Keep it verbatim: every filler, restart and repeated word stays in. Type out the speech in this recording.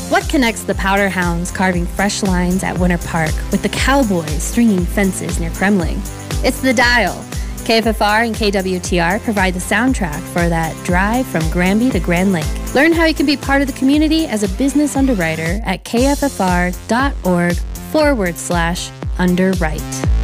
What connects the Powder Hounds carving fresh lines at Winter Park with the Cowboys stringing fences near Kremling? It's The Dial. K F F R and K W T R provide the soundtrack for that drive from Granby to Grand Lake. Learn how you can be part of the community as a business underwriter at kffr.org forward slash underwrite.